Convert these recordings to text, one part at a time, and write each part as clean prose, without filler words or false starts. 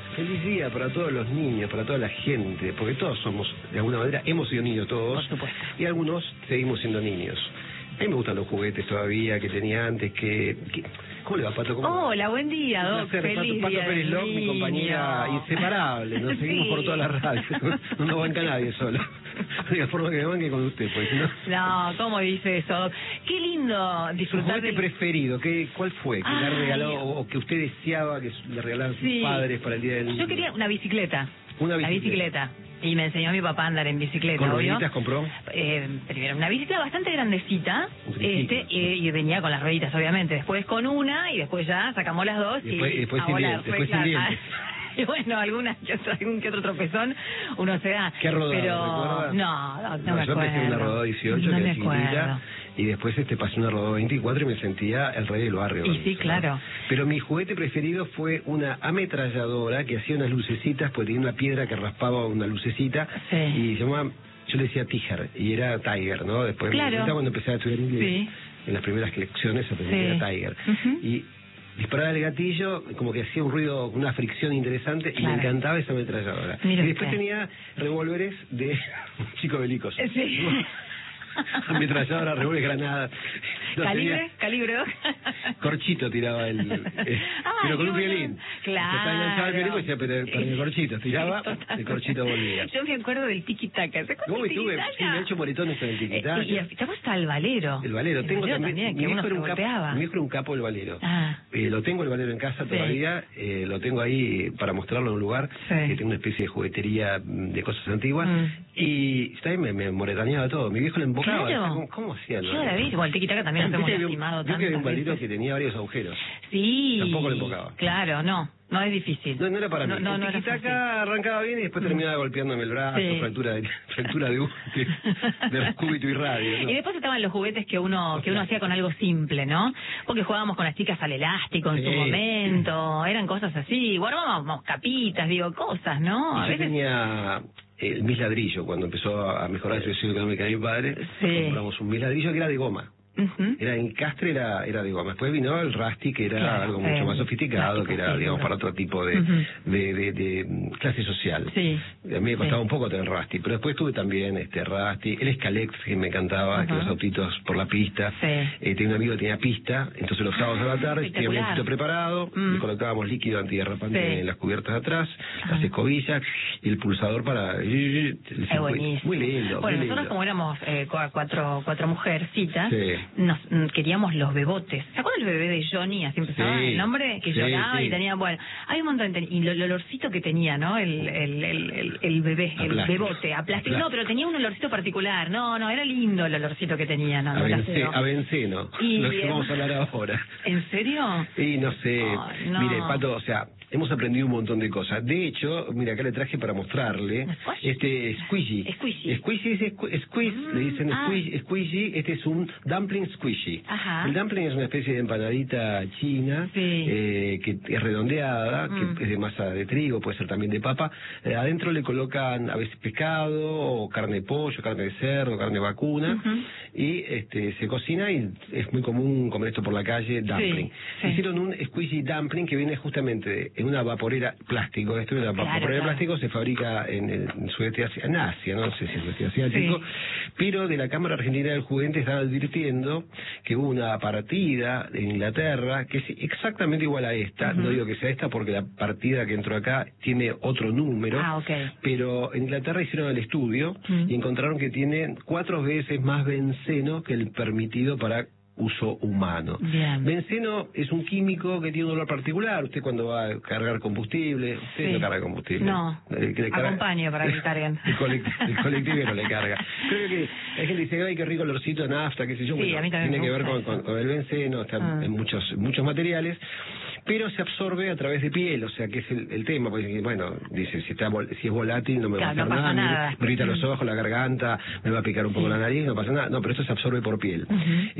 Feliz día para todos los niños, para toda la gente, porque todos somos, de alguna manera, hemos sido niños todos. Por supuesto. Y algunos seguimos siendo niños. A mí me gustan los juguetes todavía que tenía antes, ¿Cómo le va, Pato? Hola, buen día, Doc. Feliz Pato Pérez Loc, mi compañera inseparable. Nos seguimos por todas las radios. No nos banca nadie solo. De la forma que me banque con usted, pues. No, ¿cómo dice eso, Doc? Qué lindo disfrutar. ¿Su juguete preferido? ¿Cuál fue? ¿Que le regaló o que usted deseaba que le regalaran sus padres para el Día del Niño? Yo quería una bicicleta. Una bicicleta. Y me enseñó mi papá a andar en bicicleta. ¿Con obvio. rueditas compró? Primero, una bicicleta bastante grandecita, y venía con las rueditas, obviamente. Después con una, y después ya sacamos las dos y después a sin volar. Después sin dientes. Y bueno, algún que otro tropezón uno se da. ¿Qué rodada? Pero no me acuerdo. Yo empecé una rodada 18, no que me era chiquitita, y después pasé una rodada 24 y me sentía el rey del barrio. Y sí, claro. Pero mi juguete preferido fue una ametralladora que hacía unas lucecitas, pues tenía una piedra que raspaba una lucecita, y se llamaba, yo le decía Tiger, y era Tiger, ¿no? Después cuando empecé a estudiar inglés, en las primeras lecciones aprendí que era Tiger. Y disparaba el gatillo, como que hacía un ruido, una fricción interesante, y me encantaba esa ametralladora. Y después tenía revólveres de Chico Belicos. Sí. Ametralladora, revólver, granadas. No, ¿Calibre? Corchito tiraba pero con un violín. Claro. Se enganchaba el violín y decía, pero el corchito. Tiraba, el corchito volvía. Yo me acuerdo del tiki-taka. No, estuve, sí, me he hecho moretones con el tiki-taka. Y te gusta el valero. El valero. Tengo también, que uno se golpeaba. Mi hijo era un capo del valero. Lo tengo el valero en casa todavía, lo tengo ahí para mostrarlo en un lugar, que tengo una especie de juguetería de cosas antiguas, y también me moretaneaba todo. Mi viejo le embocaba. Claro. ¿Cómo hacía? Yo la vi, el tiki-taka también nos hemos lastimado tanto. Yo que había un valero que tenía varios agujeros. Sí. Tampoco le embocaba. Claro, no es difícil. No era para mí. El tiki-taka arrancaba bien y después terminaba golpeándome el brazo, fractura de cúbito y radio, ¿no? Y después estaban los juguetes que uno hacía con algo simple, ¿no? Porque jugábamos con las chicas al elástico en su momento, eran cosas así, guardábamos capitas, cosas, ¿no? A veces tenía el mis ladrillo, cuando empezó a mejorar la situación económica de mi padre, compramos un mis ladrillo que era de goma. Era en Castre, era de goma. Después vino el Rusty, que era algo mucho más sofisticado, que era, digamos, para otro tipo de clase social. A mí me costaba un poco tener Rusty, pero después tuve también Rusty, el Scalex, que me encantaba, que los autitos por la pista. Tenía un amigo que tenía pista, entonces los sábados a la tarde tenía un autito preparado, le colocábamos líquido antiderrapante en las cubiertas de atrás, las escobillas y el pulsador para... Muy lindo. Bueno, nosotros como éramos cuatro mujercitas, queríamos los bebotes. ¿Se acuerdan el bebé de Johnny? Así empezaba el nombre, que lloraba y tenía, hay un montón y el olorcito que tenía, ¿no? El bebé, el bebote, a plástico. No, pero tenía un olorcito particular. No, era lindo el olorcito que tenía, ¿no? A benceno, lo que vamos a hablar ahora. ¿En serio? Y no sé, mire, Pato, hemos aprendido un montón de cosas. De hecho, mira, acá le traje para mostrarle squishy. Squeeze, le dicen squishy. Este es un dumpling squishy. El dumpling es una especie de empanadita china, que es redondeada, que es de masa de trigo, puede ser también de papa. Adentro le colocan a veces pescado, o carne de pollo, carne de cerdo, carne de vacuna, y se cocina, y es muy común comer esto por la calle, dumpling. Hicieron un squishy dumpling que viene justamente en una vaporera plástico. Esto es una vaporera de plástico, se fabrica en el sudeste asiático, en Asia, no sé si es sudeste asiático, pero de la Cámara Argentina del Juguete están advirtiendo que hubo una partida en Inglaterra que es exactamente igual a esta. No digo que sea esta porque la partida que entró acá tiene otro número, pero en Inglaterra hicieron el estudio y encontraron que tiene 4 veces más benceno que el permitido para uso humano. Benceno es un químico que tiene un olor particular. Usted cuando va a cargar combustible, usted no carga combustible. No, acompaño para que carguen. El colectivero le carga. Creo que hay gente que dice, ay, qué rico olorcito de nafta, qué sé yo. A mí también tiene que ver con el benceno, está en muchos materiales, pero se absorbe a través de piel, o sea, que es el tema, porque, bueno, dice, si es volátil no me va a hacer nada, me irrita los ojos, la garganta, me va a picar un poco la nariz, no pasa nada. No, pero esto se absorbe por piel. Entonces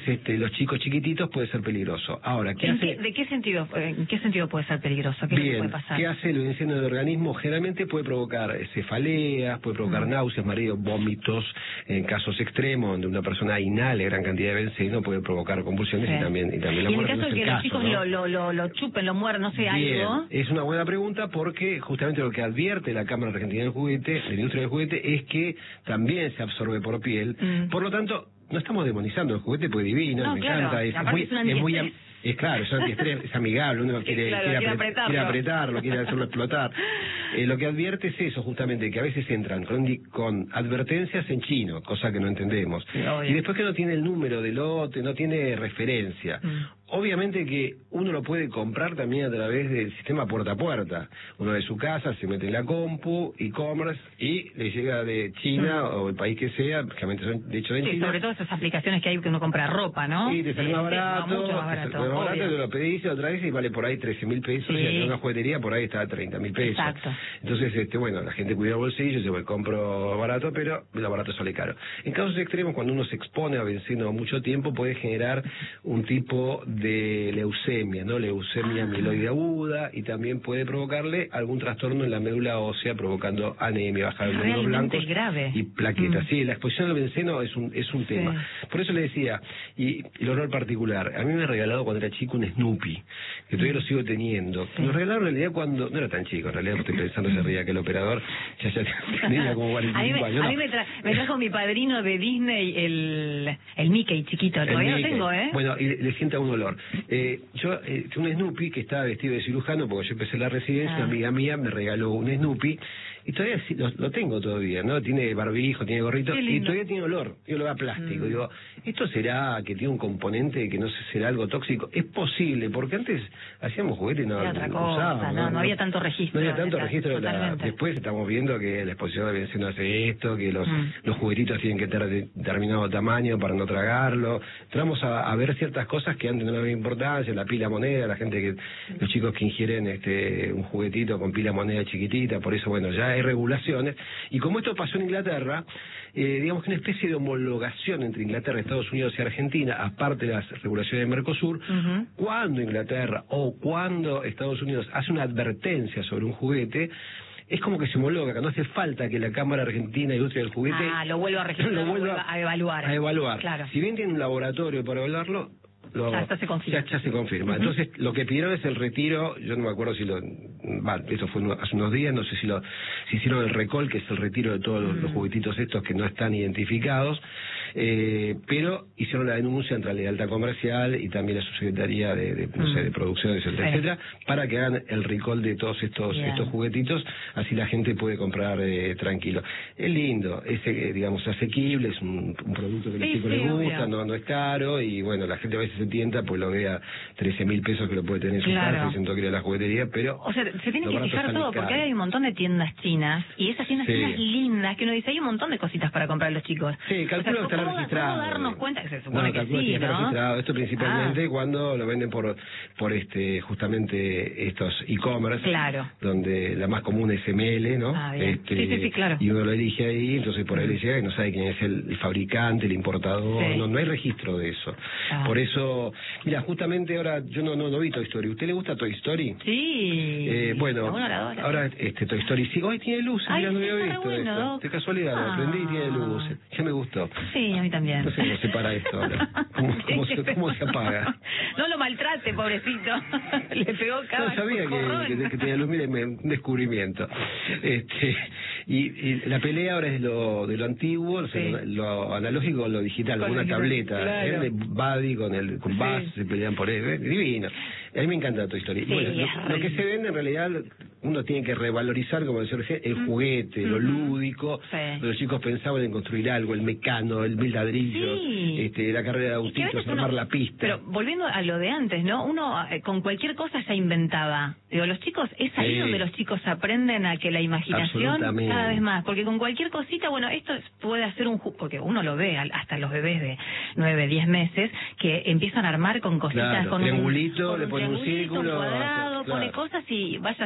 entonces los chicos chiquititos puede ser peligroso. Ahora, ¿en qué sentido puede ser peligroso? ¿Qué Bien, puede pasar? ¿qué hace el benceno del organismo? Generalmente puede provocar cefaleas, puede provocar náuseas, mareos, vómitos. En casos extremos, donde una persona inhale gran cantidad de benceno, puede provocar convulsiones y también la muerte. ¿Y en el caso de que los chicos lo chupen, lo muerdan, no sé, algo? Es una buena pregunta porque justamente lo que advierte la Cámara Argentina del Juguete, de la industria del juguete, es que también se absorbe por piel. Por lo tanto, no estamos demonizando el juguete, pues divino, me encanta. Es muy es claro, es antiestrés, es amigable, uno quiere apretarlo, quiere hacerlo explotar. Lo que advierte es eso, justamente, que a veces entran con advertencias en chino, cosa que no entendemos. Y después que no tiene el número de lote, no tiene referencia. Obviamente que uno lo puede comprar también a través del sistema puerta a puerta. Uno de su casa se mete en la compu, e-commerce, y le llega de China o el país que sea, generalmente son de hecho de China. Sobre todo esas aplicaciones que hay que uno compra ropa, ¿no? Sí, te sale más barato, mucho más barato, te lo pedís otra vez y vale por ahí 13.000 pesos, y en una juguetería por ahí está a 30.000 pesos. Exacto. Entonces, bueno, la gente cuida el bolsillo, dice, bueno, compro barato, pero lo barato sale caro. En casos extremos, cuando uno se expone a benceno mucho tiempo, puede generar un tipo de leucemia, ¿no? Leucemia mieloide aguda, y también puede provocarle algún trastorno en la médula ósea, provocando anemia, bajada de glóbulos blancos grave. Y plaquetas. Sí, la exposición al benceno es un tema. Por eso le decía, y el olor particular, a mí me ha regalado cuando era chico un Snoopy, que todavía lo sigo teniendo. Nos regalaron en realidad cuando, no era tan chico, en realidad estoy pensando ese día que el operador ya tenía como 45 años. A mí me trajo mi padrino de Disney el Mickey chiquito, todavía lo tengo, ¿eh? Bueno, y le sienta un olor. Yo, un Snoopy que estaba vestido de cirujano, porque yo empecé la residencia, una amiga mía me regaló un Snoopy, y todavía lo tengo todavía, ¿no? Tiene barbijo, tiene gorrito, y todavía tiene olor a plástico. Digo, ¿esto será que tiene un componente que no sé, será algo tóxico? Es posible, porque antes hacíamos juguetes y no usábamos. No había tanto registro. No había tanto registro. Después estamos viendo que la exposición de benceno hace esto, que los juguetitos tienen que tener determinado tamaño para no tragarlo. Entramos a ver ciertas cosas que antes no había importancia, la pila moneda, la gente los chicos que ingieren un juguetito con pila moneda chiquitita, por eso, bueno, ya hay regulaciones. Y como esto pasó en Inglaterra, digamos que una especie de homologación entre Inglaterra, Estados Unidos y Argentina, aparte de las regulaciones de Mercosur, cuando Inglaterra o cuando Estados Unidos hace una advertencia sobre un juguete, es como que se homologa, que no hace falta que la Cámara Argentina de Industria del Juguete lo vuelva a registrar, lo vuelva a evaluar. Claro. Si bien tiene un laboratorio para evaluarlo, ya se confirma. Ya se confirma. Entonces, lo que pidieron es el retiro, yo no me acuerdo si esto fue hace unos días, no sé si hicieron el recall, que es el retiro de todos los juguetitos estos que no están identificados, pero hicieron la denuncia entre la Ley Alta Comercial y también la Subsecretaría de Producciones, etcétera, para que hagan el recall de todos estos juguetitos, así la gente puede comprar tranquilo. Es lindo, es digamos asequible, es un producto que a los chicos les gusta, no es caro, y bueno, la gente a veces se tienta, pues lo ve a 13.000 pesos que lo puede tener en su casa y siento que ir a la juguetería, pero... O sea, se tiene que fijar todo, porque hay un montón de tiendas chinas, y esas tiendas chinas lindas, que uno dice, hay un montón de cositas para comprar a los chicos. Sí, calculo que está registrado. ¿Cómo darnos cuenta? Que se supone que sí, está registrado. Esto principalmente cuando lo venden por justamente estos e-commerce, donde la más común es ML, ¿no? Sí, claro. Y uno lo elige ahí, entonces por ahí le llega y no sabe quién es el fabricante, el importador, no hay registro de eso. Por eso, mira, justamente ahora yo no vi Toy Story. ¿Usted le gusta Toy Story? Sí. Bueno, ahora Toy Story sí, hoy tiene luces, mira, no había visto esto. De casualidad, lo aprendí y tiene luces. Ya me gustó. Sí, a mí también. No sé cómo se para esto ahora. ¿Cómo se apaga? No lo maltrate, pobrecito. Le pegó cada No sabía que tenía luz, mire, un descubrimiento. Y la pelea ahora es de lo antiguo, lo analógico, lo digital, con una tableta, de Buddy con Buzz, se pelean por él, divino. A mí me encanta Toy Story. Sí, bueno, lo que se vende en realidad, uno tiene que revalorizar, como decía recién, el juguete, lo lúdico. Los chicos pensaban en construir algo, el mecano, el mil ladrillos, la carrera de autitos, armar la pista. Pero volviendo a lo de antes, ¿no? Uno con cualquier cosa ya inventaba. Digo, los chicos, es ahí donde los chicos aprenden a que la imaginación cada vez más. Porque con cualquier cosita, bueno, esto puede hacer porque uno lo ve, hasta los bebés de 9, 10 meses, que empiezan a armar con cositas, con triangulito, le pone un círculo, cuadrado, pone cosas y vaya uno a saber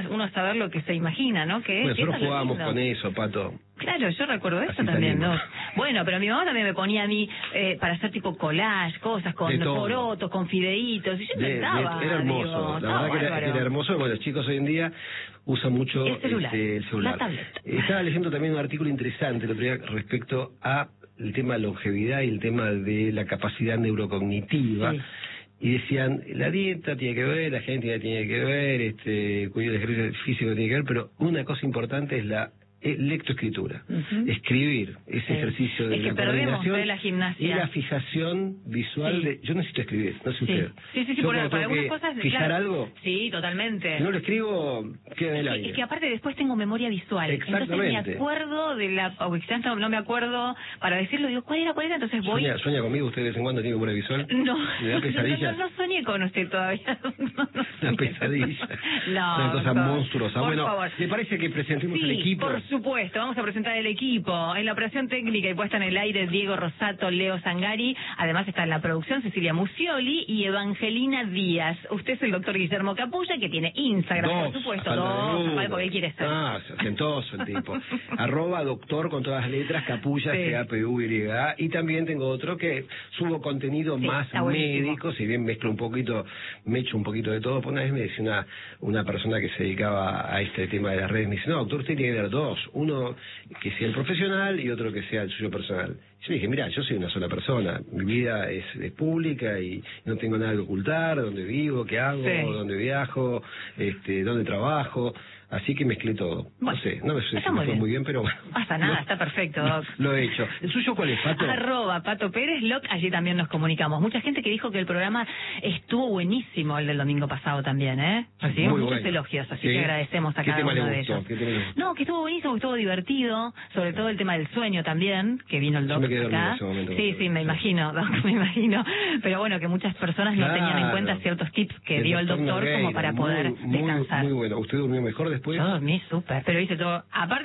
saber lo que se imagina, ¿no? Que nosotros jugábamos con eso, Pato. Claro, yo recuerdo eso también, ¿no? Bueno, pero mi mamá también me ponía a mí para hacer tipo collage, cosas con porotos, con fideitos, y yo intentaba. Era hermoso, la verdad que era hermoso. Bueno, los chicos hoy en día usan mucho el celular. La tableta. Estaba leyendo también un artículo interesante el otro día respecto a el tema de longevidad y el tema de la capacidad neurocognitiva. Sí. Y decían, la dieta tiene que ver, la gente tiene que ver, cuidado del ejercicio físico tiene que ver, pero una cosa importante es la lectoescritura, escribir, ese ejercicio de la coordinación la gimnasia y la fijación visual de... Yo necesito escribir, no sé usted. Sí, yo para algunas cosas... ¿Fijar algo? Sí, totalmente. Si no lo escribo, queda en el aire. Es que aparte después tengo memoria visual. Exactamente. Entonces me acuerdo de la... O quizás no me acuerdo para decirlo, digo, ¿cuál era? Entonces voy... ¿Sueña conmigo usted de vez en cuando? ¿Tiene memoria visual? No. ¿Le da pesadillas? No soñé con usted todavía. Una pesadilla. No. Una cosa monstruosa. Por bueno, favor. ¿le parece que presentemos el equipo? Por supuesto, vamos a presentar el equipo. En la operación técnica y puesta en el aire, Diego Rosato, Leo Zangari. Además está en la producción Cecilia Musioli y Evangelina Díaz. Usted es el doctor Guillermo Capulla, que tiene Instagram, por supuesto. Porque él quiere ser. Sentoso el tipo. @doctor con todas las letras, Capulla, CAPUYA. Y también tengo otro que subo contenido más médico, si bien mezclo un poquito, me echo un poquito de todo. Por una vez me decía una persona que se dedicaba a este tema de las redes, me dice, no, doctor, usted tiene que ver dos. Uno que sea el profesional y otro que sea el suyo personal. Yo le dije, mira, yo soy una sola persona, mi vida es pública y no tengo nada que ocultar, dónde vivo, qué hago, dónde viajo, dónde trabajo, así que mezclé todo. Bueno, no sé si me fue muy bien, pero bueno. Pasa nada, está perfecto, Doc. Lo he hecho. ¿El suyo cuál es, Pato? @Pato Pérez Loc, allí también nos comunicamos. Mucha gente que dijo que el programa estuvo buenísimo, el del domingo pasado también, ¿eh? Recibimos muchos elogios, así que agradecemos a cada uno de ellos. No, que estuvo buenísimo, que estuvo divertido, sobre todo el tema del sueño también, que vino el Doc acá. Sí, me imagino, Doc, me imagino. Pero bueno, que muchas personas no tenían en cuenta ciertos tips que dio el doctor como para poder descansar. Muy bueno. ¿Usted durmió mejor después? Yo dormí súper, pero hice todo. Aparte